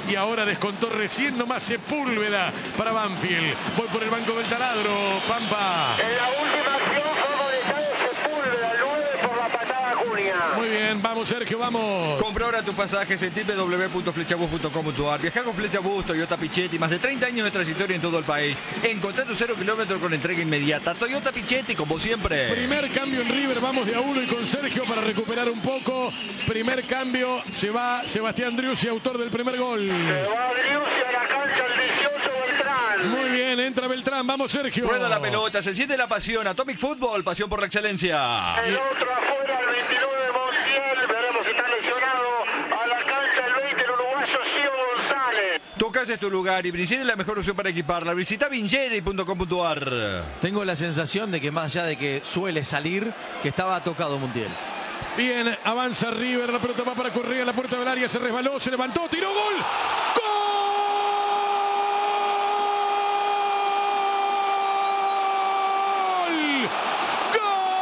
y ahora descontó recién nomás Sepúlveda para Banfield. Voy por el banco del taladro, Pampa. En la última acción fue conectado Sepúlveda, 9 por la patada Junia. Muy bien, vamos Sergio, vamos. Compra ahora tus pasajes en www.flechabus.com.ar. Viaja con Flechabus, Toyota Pichetti, más de 30 años de trayectoria en todo el país. Encontrá tu 0 kilómetro con entrega inmediata. Toyota Pichetti, como siempre. Primer cambio en River, vamos de a uno y con Sergio para recuperar un poco. Primer cambio, se va Sebastián Driussi, autor del primer gol. Se va Driussi a la cancha, el 18 Beltrán. Muy bien, entra Beltrán, vamos Sergio. Rueda la pelota, se siente la pasión. Atomic Football, pasión por la excelencia. El otro afuera, el 29 Montiel. Veremos si está lesionado. A la cancha, el 20, el uruguayo Gio González. Tu casa es tu lugar y Vincere es la mejor opción para equiparla. Visita vincere.com.ar. Tengo la sensación de que más allá de que suele salir, que estaba tocado Montiel. Bien, avanza River, la pelota va para Correa, la puerta del área, se resbaló, se levantó, tiró gol.